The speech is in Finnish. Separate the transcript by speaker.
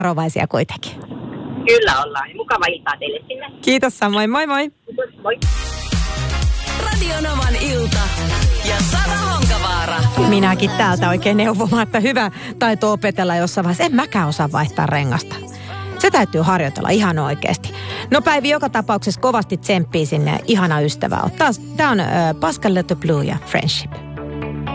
Speaker 1: varovaisia kuitenkin.
Speaker 2: Kyllä ollaan. Mukava iltaa teille sinne.
Speaker 1: Kiitos samoin. Moi moi.
Speaker 2: Moi.
Speaker 3: Radio Novan ilta ja Sara Honkavaara.
Speaker 1: Minäkin täältä oikein neuvomaan, että hyvä taito opetella jossain vaiheessa. En mäkään osaa vaihtaa rengasta. Se täytyy harjoitella ihan oikeasti. No Päivi joka tapauksessa kovasti tsemppii sinne ihana ystävää. Tää on Pascal Le Blue ja Friendship.